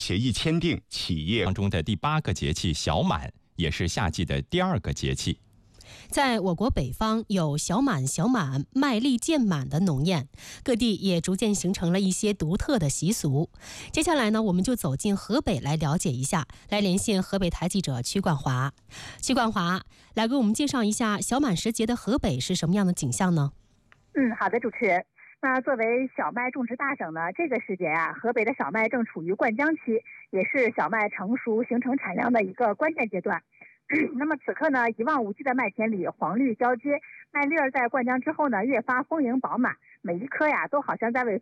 协议签订，企业当中的第8个节气小满，也是夏季的第2个节气。 在我国北方有小满、麦粒渐满的农谚，各地也逐渐形成了一些独特的习俗。接下来呢，我们就走进河北来了解一下，来连线河北台记者曲冠华。曲冠华，来给我们介绍一下小满时节的河北是什么样的景象呢？ 好的，主持人。那作为小麦种植大省呢，这个时节啊，河北的小麦正处于灌浆期，也是小麦成熟形成产量的一个关键阶段。那么此刻呢，一望无际的麦田里黄绿交接，麦粒儿在灌浆之后呢，越发丰盈饱满，每一颗呀都好像在为